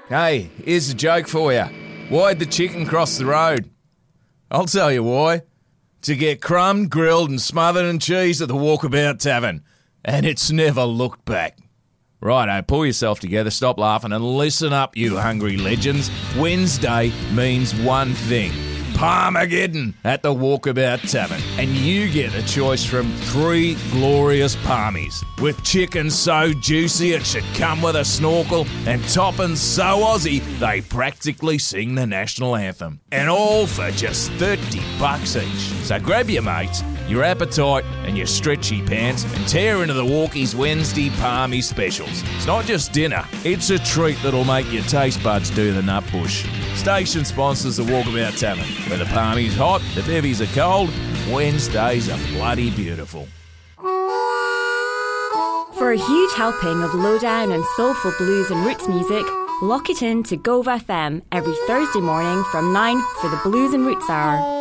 Hey, here's a joke for you. Why'd the chicken cross the road? I'll tell you why. To get crumbed, grilled and smothered in cheese at the Walkabout Tavern. And it's never looked back. Righto, pull yourself together, stop laughing and listen up, you hungry legends. Wednesday means one thing. Palmageddon at the Walkabout Tavern. And you get a choice from 3 glorious palmies. With chicken so juicy it should come with a snorkel and toppings so Aussie they practically sing the national anthem. And all for just $30 each. So grab your mates, your appetite and your stretchy pants and tear into the Walkies Wednesday Palmy specials. It's not just dinner, it's a treat that'll make your taste buds do the nut bush. Station sponsors the Walkabout Tavern, where the Palmy's hot, the bevies are cold, Wednesdays are bloody beautiful. For a huge helping of lowdown and soulful blues and roots music, lock it in to Gove FM every Thursday morning from 9 for the Blues and Roots Hour.